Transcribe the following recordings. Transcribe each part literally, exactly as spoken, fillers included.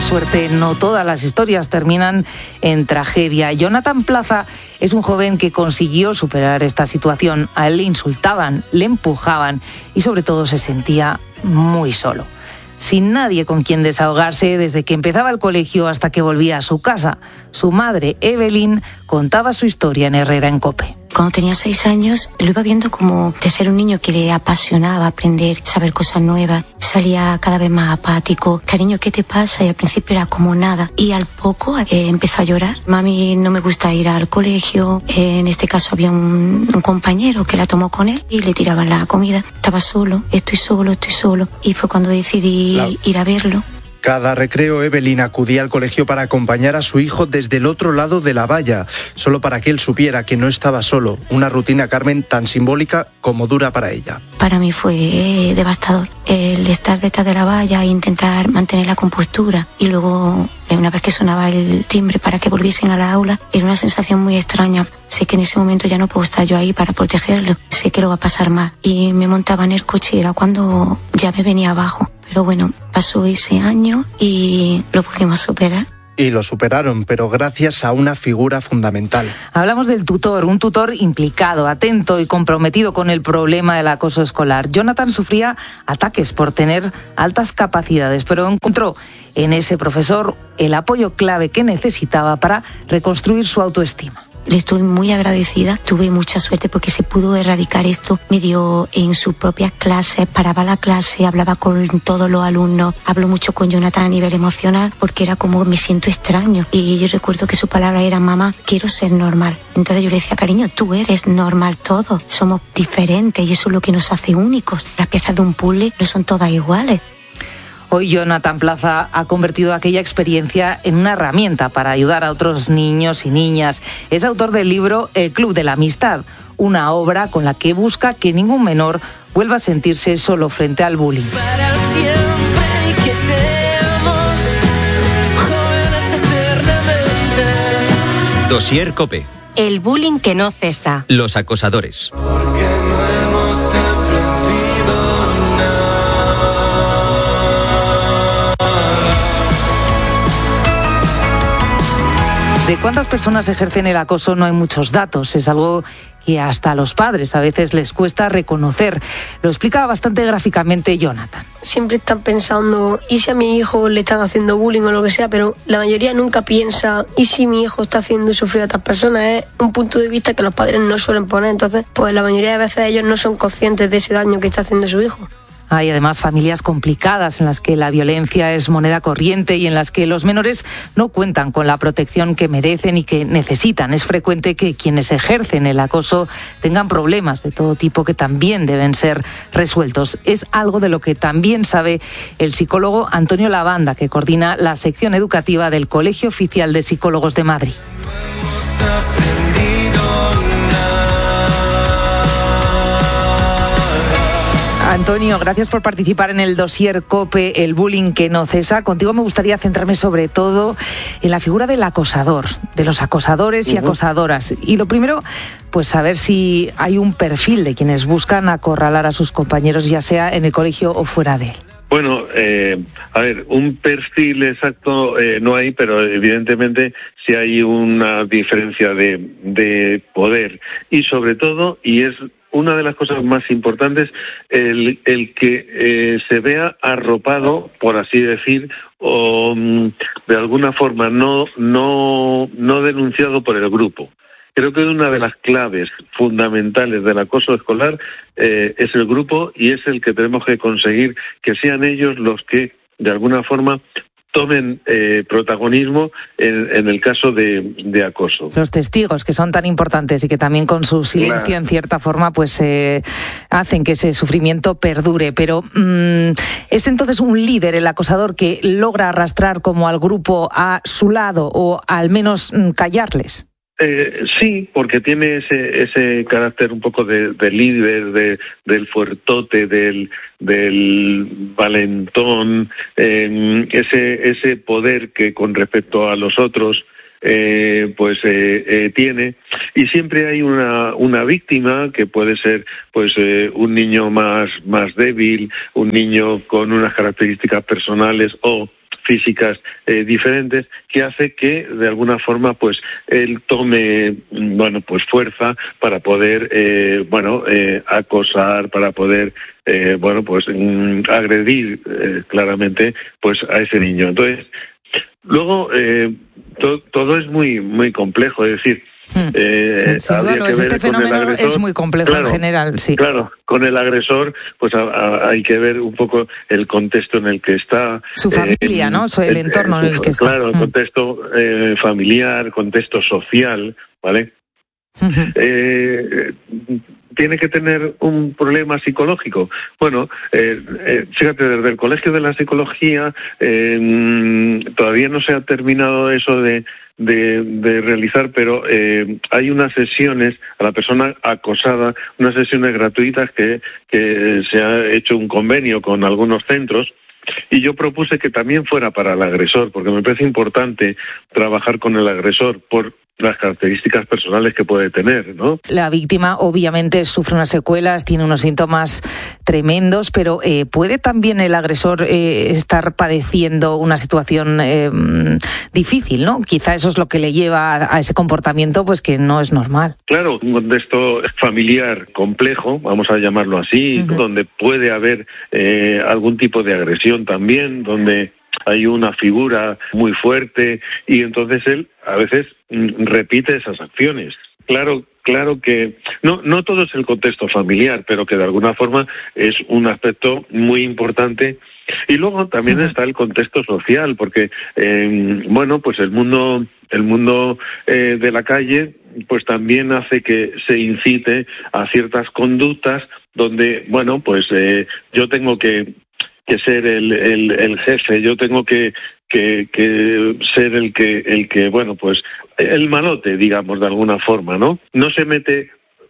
suerte, no todas las historias terminan en tragedia. Jonathan Plaza es un joven que consiguió superar esta situación. A él le insultaban, le empujaban y sobre todo se sentía muy solo, sin nadie con quien desahogarse desde que empezaba el colegio hasta que volvía a su casa. Su madre, Evelyn, contaba su historia en Herrera en COPE. Cuando tenía seis años, lo iba viendo como de ser un niño que le apasionaba aprender, saber cosas nuevas. Salía cada vez más apático. Cariño, ¿qué te pasa? Y al principio era como nada. Y al poco eh, empezó a llorar. Mami, no me gusta ir al colegio. Eh, en este caso había un, un compañero que la tomó con él y le tiraban la comida. Estaba solo, estoy solo, estoy solo. Y fue cuando decidí la... ir a verlo. Cada recreo, Evelyn acudía al colegio para acompañar a su hijo desde el otro lado de la valla, solo para que él supiera que no estaba solo. Una rutina, Carmen, tan simbólica como dura para ella. Para mí fue devastador el estar detrás de la valla e intentar mantener la compostura. Y luego, una vez que sonaba el timbre para que volviesen a la aula, era una sensación muy extraña. Sé que en ese momento ya no puedo estar yo ahí para protegerlo. Sé que lo va a pasar mal. Y me montaba en el coche y era cuando ya me venía abajo. Pero bueno, pasó ese año y lo pudimos superar. Y lo superaron, pero gracias a una figura fundamental. Hablamos del tutor, un tutor implicado, atento y comprometido con el problema del acoso escolar. Jonathan sufría ataques por tener altas capacidades, pero encontró en ese profesor el apoyo clave que necesitaba para reconstruir su autoestima. Le estoy muy agradecida, tuve mucha suerte porque se pudo erradicar esto. Me dio en sus propias clases, paraba la clase, hablaba con todos los alumnos. Hablo mucho con Jonathan a nivel emocional porque era como me siento extraño. Y yo recuerdo que su palabra era: mamá, quiero ser normal. Entonces yo le decía: cariño, tú eres normal, todos somos diferentes y eso es lo que nos hace únicos. Las piezas de un puzzle no son todas iguales. Hoy Jonathan Plaza ha convertido aquella experiencia en una herramienta para ayudar a otros niños y niñas. Es autor del libro El Club de la Amistad, una obra con la que busca que ningún menor vuelva a sentirse solo frente al bullying. Para siempre que seamos jóvenes eternamente. Dossier COPE. El bullying que no cesa. Los acosadores. Porque no hemos ¿De cuántas personas ejercen el acoso? No hay muchos datos. Es algo que hasta a los padres a veces les cuesta reconocer. Lo explica bastante gráficamente Jonathan. Siempre están pensando, ¿y si a mi hijo le están haciendo bullying o lo que sea? Pero la mayoría nunca piensa, ¿y si mi hijo está haciendo sufrir a otras personas? Es un punto de vista que los padres no suelen poner. Entonces, pues la mayoría de veces ellos no son conscientes de ese daño que está haciendo su hijo. Hay además familias complicadas en las que la violencia es moneda corriente y en las que los menores no cuentan con la protección que merecen y que necesitan. Es frecuente que quienes ejercen el acoso tengan problemas de todo tipo que también deben ser resueltos. Es algo de lo que también sabe el psicólogo Antonio Lavanda, que coordina la sección educativa del Colegio Oficial de Psicólogos de Madrid. Antonio, gracias por participar en el dossier COPE, el bullying que no cesa. Contigo me gustaría centrarme sobre todo en la figura del acosador, de los acosadores y uh-huh. acosadoras. Y lo primero, pues saber si hay un perfil de quienes buscan acorralar a sus compañeros, ya sea en el colegio o fuera de él. Bueno, eh, a ver, un perfil exacto eh, no hay, pero evidentemente sí hay una diferencia de, de poder. Y sobre todo, y es una de las cosas más importantes, el, el que eh, se vea arropado, por así decir, o de alguna forma no, no, no denunciado por el grupo. Creo que una de las claves fundamentales del acoso escolar eh, es el grupo, y es el que tenemos que conseguir que sean ellos los que, de alguna forma, tomen eh, protagonismo en, en el caso de, de acoso. Los testigos, que son tan importantes y que también con su silencio, claro, en cierta forma, pues eh, hacen que ese sufrimiento perdure. Pero mmm, ¿es entonces un líder el acosador que logra arrastrar como al grupo a su lado o al menos mmm, callarles? Eh, sí, porque tiene ese ese carácter un poco de, de líder, de, del fuertote, del del valentón, eh, ese ese poder que con respecto a los otros eh, pues eh, eh, tiene. Y siempre hay una una víctima que puede ser pues eh, un niño más más débil, un niño con unas características personales o físicas eh, diferentes, que hace que de alguna forma pues él tome bueno pues fuerza para poder eh, bueno eh, acosar, para poder eh, bueno pues mm, agredir eh, claramente pues a ese niño. Entonces luego eh, to, todo es muy muy complejo, es decir, Eh, Sin duda lo es. Este fenómeno agresor, es muy complejo claro, en general, sí. Claro, con el agresor, pues a, a, hay que ver un poco el contexto en el que está. Su familia, eh, ¿no? El, el entorno en el que está. Claro, el contexto eh, familiar, contexto social, ¿vale? Uh-huh. Eh, ¿Tiene que tener un problema psicológico? Bueno, eh, eh, fíjate, desde el Colegio de la Psicología eh, todavía no se ha terminado eso de, de, de realizar, pero eh, hay unas sesiones a la persona acosada, unas sesiones gratuitas que, que se ha hecho un convenio con algunos centros. Y yo propuse que también fuera para el agresor, porque me parece importante trabajar con el agresor por las características personales que puede tener, ¿no? La víctima obviamente sufre unas secuelas, tiene unos síntomas tremendos, pero eh, ¿puede también el agresor eh, estar padeciendo una situación eh, difícil, ¿no? Quizá eso es lo que le lleva a, a ese comportamiento, pues que no es normal. Claro, un contexto familiar complejo, vamos a llamarlo así, uh-huh. donde puede haber eh, algún tipo de agresión también, donde hay una figura muy fuerte y entonces él a veces mm, repite esas acciones. Claro, claro que no, no todo es el contexto familiar, pero que de alguna forma es un aspecto muy importante. Y luego también uh-huh. está el contexto social, porque eh, bueno, pues el mundo, el mundo eh, de la calle, pues también hace que se incite a ciertas conductas donde, bueno, pues eh, yo tengo que que ser el, el, el jefe, yo tengo que, que, que ser el que, el que, bueno, pues, el malote, digamos, de alguna forma, ¿no? No se mete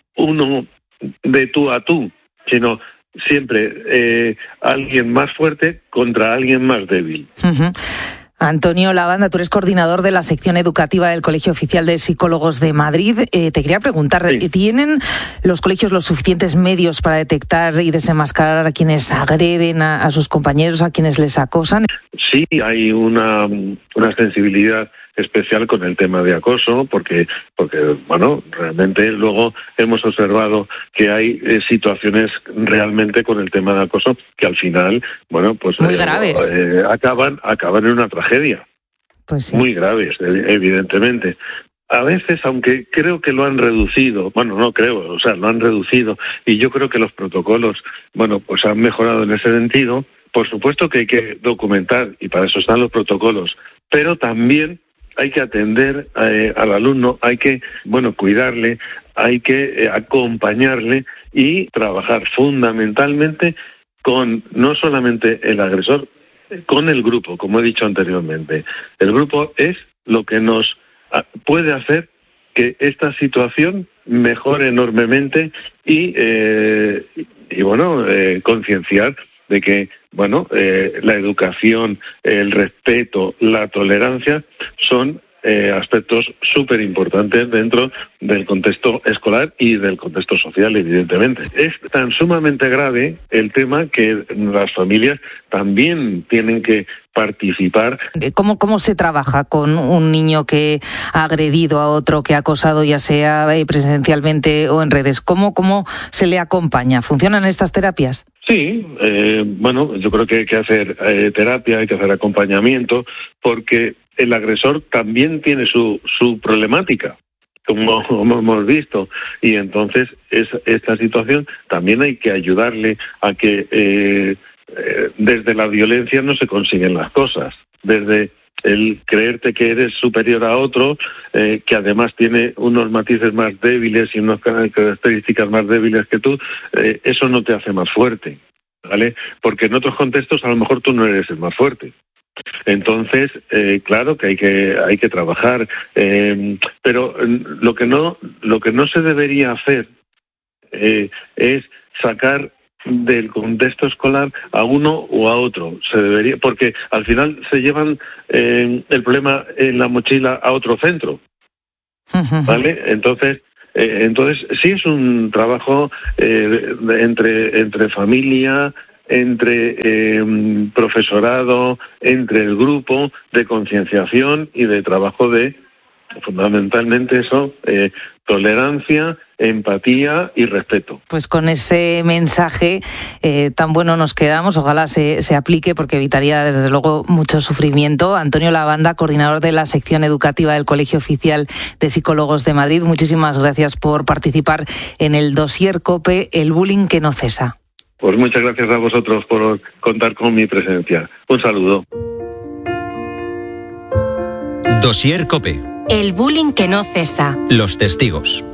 uno de tú a tú, sino siempre eh, alguien más fuerte contra alguien más débil. Uh-huh. Antonio Lavanda, tú eres coordinador de la sección educativa del Colegio Oficial de Psicólogos de Madrid. Eh, te quería preguntar, sí. ¿tienen los colegios los suficientes medios para detectar y desenmascarar a quienes agreden a, a sus compañeros, a quienes les acosan? Sí, hay una, una sensibilidad especial con el tema de acoso, porque, porque bueno, realmente luego hemos observado que hay eh, situaciones realmente con el tema de acoso que al final, bueno, pues muy eh, graves. Eh, acaban, acaban en una tragedia. Pues sí. Muy graves, evidentemente. A veces, aunque creo que lo han reducido, bueno, no creo, o sea, lo han reducido, y yo creo que los protocolos, bueno, pues han mejorado en ese sentido. Por supuesto que hay que documentar, y para eso están los protocolos, pero también hay que atender eh, al alumno, hay que, bueno, cuidarle, hay que eh, acompañarle y trabajar fundamentalmente con no solamente el agresor, con el grupo, como he dicho anteriormente. El grupo es lo que nos puede hacer que esta situación mejore enormemente y, eh, y bueno, eh, concienciar de que, bueno, eh, la educación, el respeto, la tolerancia son eh, aspectos súper importantes dentro del contexto escolar y del contexto social, evidentemente. Es tan sumamente grave el tema que las familias también tienen que participar. ¿Cómo, cómo se trabaja con un niño que ha agredido a otro, que ha acosado ya sea presencialmente o en redes? ¿Cómo, cómo se le acompaña? ¿Funcionan estas terapias? Sí, eh, bueno, yo creo que hay que hacer eh, terapia, hay que hacer acompañamiento, porque el agresor también tiene su, su problemática, como, como hemos visto, y entonces es, esta situación también hay que ayudarle a que eh, eh, desde la violencia no se consiguen las cosas, desde el creerte que eres superior a otro, eh, que además tiene unos matices más débiles y unas características más débiles que tú, eh, eso no te hace más fuerte, ¿vale? Porque en otros contextos a lo mejor tú no eres el más fuerte. Entonces, eh, claro que hay que hay que trabajar, eh, pero lo que no lo que no se debería hacer eh, es sacar del contexto escolar a uno o a otro. Se debería, porque al final se llevan eh, el problema en la mochila a otro centro, ¿vale? Entonces, eh, entonces sí es un trabajo eh, entre entre familia, entre eh, profesorado, entre el grupo de concienciación y de trabajo de, fundamentalmente eso, eh, tolerancia, empatía y respeto. Pues con ese mensaje eh, tan bueno nos quedamos, ojalá se, se aplique porque evitaría desde luego mucho sufrimiento. Antonio Lavanda, coordinador de la sección educativa del Colegio Oficial de Psicólogos de Madrid, muchísimas gracias por participar en el dossier COPE, el bullying que no cesa. Pues muchas gracias a vosotros por contar con mi presencia. Un saludo. Dossier COPE. El bullying que no cesa. Los testigos.